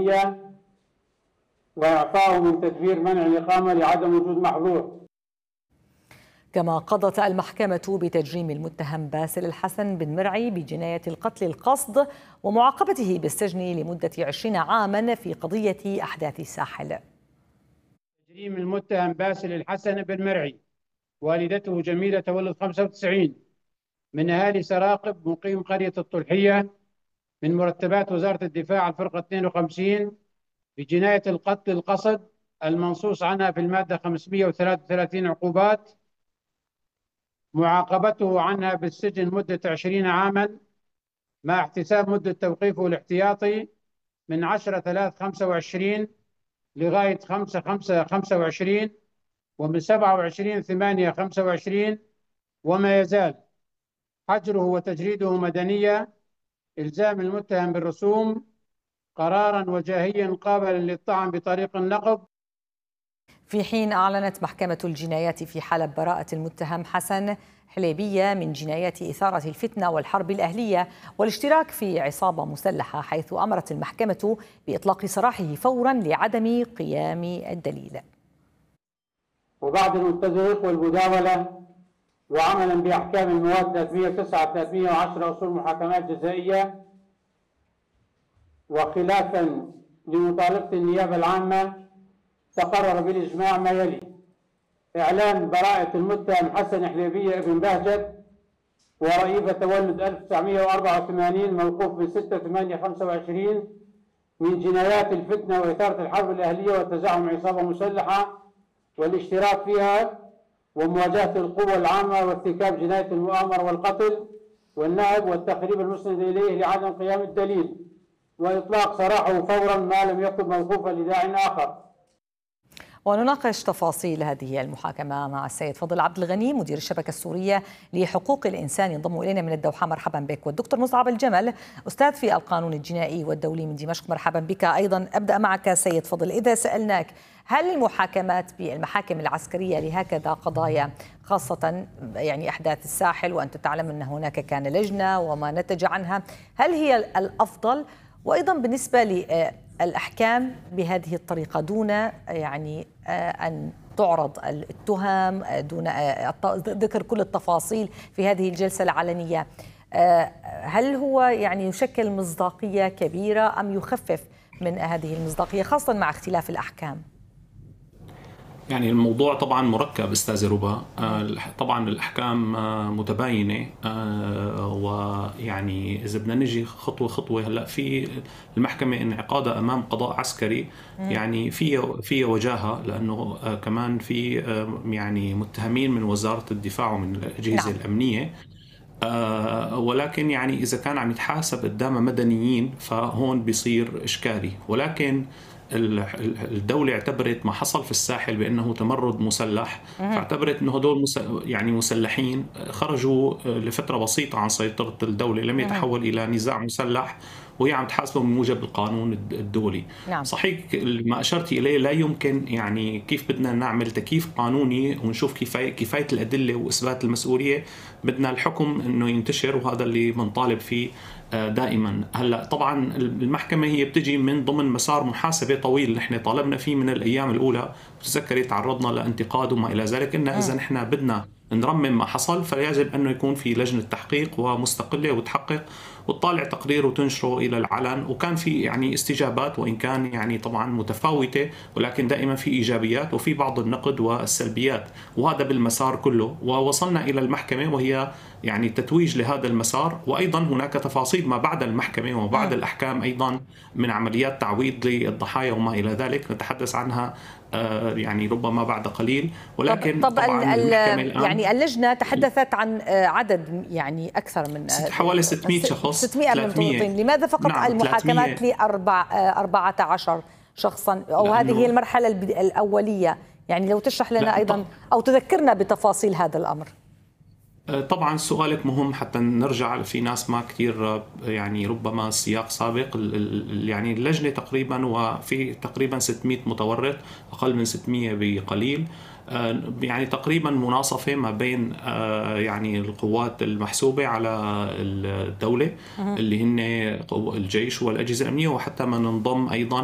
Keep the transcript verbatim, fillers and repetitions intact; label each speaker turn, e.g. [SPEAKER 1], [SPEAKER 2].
[SPEAKER 1] الإقامية وإعفائه من تدبير منع الإقامة لعدم وجود محظور.
[SPEAKER 2] كما قضت المحكمة بتجريم المتهم باسل الحسن بن مرعي بجناية القتل القصد ومعاقبته بالسجن لمدة عشرين عاما في قضية أحداث الساحل.
[SPEAKER 1] تجريم المتهم باسل الحسن بن مرعي والدته جميلة تولد خمسة وتسعين من أهالي سراقب مقيم قرية الطلحية من مرتبات وزارة الدفاع الفرقة اثنين وخمسين بجناية القتل القصد المنصوص عنها في المادة خمسمئة وثلاثة وثلاثين عقوبات، معاقبته عنها بالسجن مدة عشرين عاما مع احتساب مدة توقيفه الاحتياطي من عشرة ثلاثة خمسة وعشرين لغاية خمسة خمسة خمسة وعشرين ومن سبعة وعشرين ثمانية خمسة وعشرين، وما يزال حجره وتجريده مدنية إلزام المتهم بالرسوم قرارا وجاهيا قابلا للطعن بطريق النقض.
[SPEAKER 2] في حين أعلنت محكمة الجنايات في حلب براءة المتهم حسن حليبية من جنايات إثارة الفتنة والحرب الأهلية والاشتراك في عصابة مسلحة، حيث أمرت المحكمة بإطلاق سراحه فورا لعدم قيام الدليل.
[SPEAKER 1] وبعد التدقيق والمداولة وعملا بأحكام المواد ثلاثمئة وتسعة ثلاثمئة وعشرة أصول محاكمات جزائية وخلافا لمطالبة النيابة العامة، تقرر بالإجماع ما يلي: إعلان براءة المتهم حسن حليبية ابن بهجت ورئيبة تولد ألف وتسعمئة وأربعة وثمانين موقوف ب ستة ثمانية خمسة وعشرين من جنايات الفتنة وإثارة الحرب الأهلية وتزعم عصابة مسلحة والاشتراك فيها ومواجهة القوى العامة وارتكاب جناية المؤامرة والقتل والنهب والتخريب المسند إليه لعدم قيام الدليل، وإطلاق سراحه فورا ما لم يكن موقوفا لداع آخر.
[SPEAKER 2] ونناقش تفاصيل هذه المحاكمة مع السيد فضل عبد الغني مدير الشبكة السورية لحقوق الإنسان، ينضم إلينا من الدوحة. مرحبا بك. والدكتور مصعب الجمل أستاذ في القانون الجنائي والدولي من دمشق، مرحبا بك أيضا. أبدأ معك سيد فضل، إذا سألناك هل المحاكمات بالمحاكم العسكرية لهكذا قضايا، خاصة يعني أحداث الساحل وأنت تعلم أن هناك كان لجنة وما نتج عنها، هل هي الأفضل؟ وأيضا بالنسبة للأحكام بهذه الطريقة دون يعني أن تعرض التهم، دون ذكر كل التفاصيل في هذه الجلسة العلنية، هل هو يعني يشكل مصداقية كبيرة أم يخفف من هذه المصداقية خاصة مع اختلاف الأحكام؟
[SPEAKER 3] يعني الموضوع طبعا مركب استاذ ربا. طبعا الاحكام متباينه، ويعني اذا بدنا نجي خطوه خطوه، هلا في المحكمه انعقادها امام قضاء عسكري يعني في في وجاهه، لانه كمان في يعني متهمين من وزاره الدفاع ومن الاجهزه نعم. الامنيه، ولكن يعني اذا كان عم يتحاسب قدام مدنيين فهون بيصير اشكالي. ولكن الدولة اعتبرت ما حصل في الساحل بأنه تمرد مسلح، فاعتبرت أنه هدول يعني مسلحين خرجوا لفترة بسيطة عن سيطرة الدولة، لم يتحول إلى نزاع مسلح وهي عم تحاسبهم بموجب القانون الدولي. نعم. صحيح ما أشرت إليه، لا يمكن يعني كيف بدنا نعمل تكييف قانوني ونشوف كفاية كفاية الأدلة وإثبات المسؤولية، بدنا الحكم أنه ينتشر، وهذا اللي بنطالب فيه دائما. هلا طبعا المحكمة هي بتجي من ضمن مسار محاسبة طويل نحن طالبنا فيه من الأيام الأولى، بتذكري تعرضنا لانتقاد وما إلى ذلك، إن إذا نحن بدنا نرمم ما حصل فيجب أنه يكون في لجنة تحقيق ومستقلة وتحقق وتطالع تقرير وتنشره إلى العلن. وكان في يعني استجابات وإن كان يعني طبعا متفاوتة، ولكن دائما في إيجابيات وفي بعض النقد والسلبيات، وهذا بالمسار كله. ووصلنا إلى المحكمة وهي يعني تتويج لهذا المسار، وأيضا هناك تفاصيل ما بعد المحكمة وما بعد الأحكام أيضا من عمليات تعويض للضحايا وما إلى ذلك، نتحدث عنها يعني ربما بعد قليل. ولكن
[SPEAKER 2] طب طبعا يعني اللجنة تحدثت عن عدد يعني أكثر من
[SPEAKER 3] حوالي ستمئة شخص،
[SPEAKER 2] ستمئة من المتورطين. لماذا فقط نعم المحاكمات لأربعة عشر شخصا، أو هذه هي المرحلة الأولية؟ يعني لو تشرح لنا أيضا أو تذكرنا بتفاصيل هذا الأمر.
[SPEAKER 3] طبعا سؤالك مهم حتى نرجع، في ناس ما كثير يعني ربما سياق سابق، يعني اللجنة تقريبا وفي تقريبا ستمئة متورط، أقل من ستمئة بقليل، يعني تقريبا مناصفة ما بين يعني القوات المحسوبة على الدولة اللي هن الجيش والأجهزة الأمنية، وحتى ما ننضم أيضا